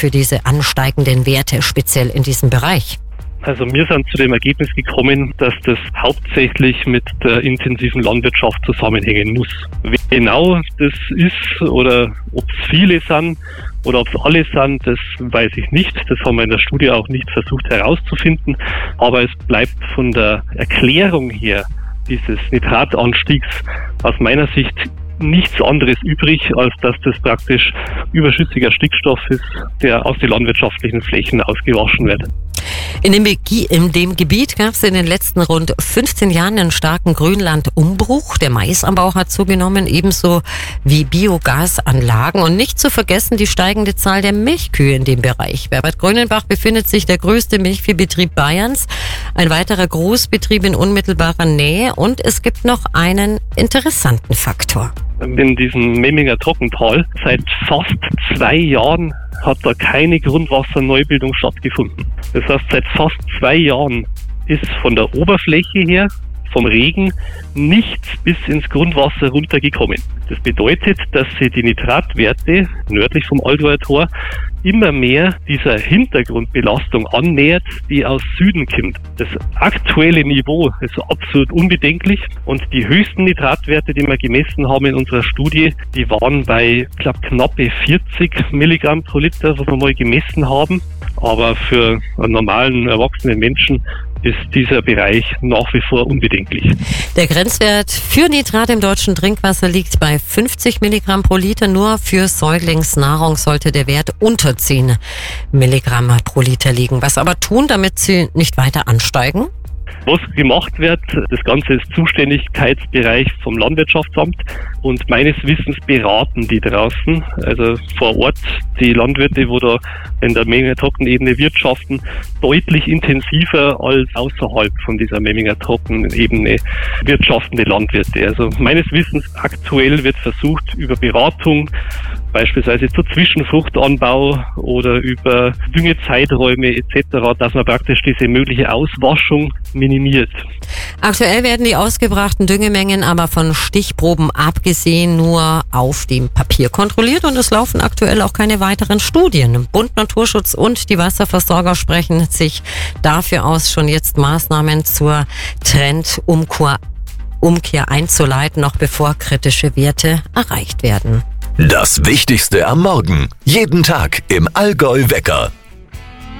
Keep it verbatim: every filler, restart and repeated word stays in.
für diese ansteigenden Werte, speziell in diesem Bereich? Also wir sind zu dem Ergebnis gekommen, dass das hauptsächlich mit der intensiven Landwirtschaft zusammenhängen muss. Wie genau das ist oder ob es viele sind oder ob es alle sind, das weiß ich nicht. Das haben wir in der Studie auch nicht versucht herauszufinden. Aber es bleibt von der Erklärung her dieses Nitratanstiegs aus meiner Sicht nichts anderes übrig, als dass das praktisch überschüssiger Stickstoff ist, der aus den landwirtschaftlichen Flächen ausgewaschen wird. In dem, in dem Gebiet gab es in den letzten rund fünfzehn Jahren einen starken Grünlandumbruch. Der Maisanbau hat zugenommen, ebenso wie Biogasanlagen. Und nicht zu vergessen die steigende Zahl der Milchkühe in dem Bereich. Bei Bad Grönenbach befindet sich der größte Milchviehbetrieb Bayerns, ein weiterer Großbetrieb in unmittelbarer Nähe. Und es gibt noch einen interessanten Faktor. In diesem Memminger Trockental seit fast zwei Jahren hat da keine Grundwasserneubildung stattgefunden. Das heißt, seit fast zwei Jahren ist von der Oberfläche her, vom Regen, nichts bis ins Grundwasser runtergekommen. Das bedeutet, dass sich die Nitratwerte nördlich vom Allgäuer Tor immer mehr dieser Hintergrundbelastung annähert, die aus Süden kommt. Das aktuelle Niveau ist absolut unbedenklich und die höchsten Nitratwerte, die wir gemessen haben in unserer Studie, die waren bei, ich glaube, knappe vierzig Milligramm pro Liter, was wir mal gemessen haben. Aber für einen normalen, erwachsenen Menschen ist dieser Bereich nach wie vor unbedenklich. Der Grenzwert für Nitrat im deutschen Trinkwasser liegt bei fünfzig Milligramm pro Liter. Nur für Säuglingsnahrung sollte der Wert unter zehn Milligramm pro Liter liegen. Was aber tun, damit sie nicht weiter ansteigen? Was gemacht wird, das Ganze ist Zuständigkeitsbereich vom Landwirtschaftsamt und meines Wissens beraten die draußen, also vor Ort die Landwirte, wo da in der Memminger Trockenebene wirtschaften, deutlich intensiver als außerhalb von dieser Memminger Trockenebene wirtschaftende Landwirte. Also meines Wissens aktuell wird versucht, über Beratung beispielsweise zu Zwischenfruchtanbau oder über Düngezeiträume et cetera, dass man praktisch diese mögliche Auswaschung minimiert. Aktuell werden die ausgebrachten Düngemengen aber von Stichproben abgesehen nur auf dem Papier kontrolliert und es laufen aktuell auch keine weiteren Studien. Bund Naturschutz und die Wasserversorger sprechen sich dafür aus, schon jetzt Maßnahmen zur Trendumkehr Umkehr einzuleiten, noch bevor kritische Werte erreicht werden. Das Wichtigste am Morgen. Jeden Tag im Allgäu Wecker.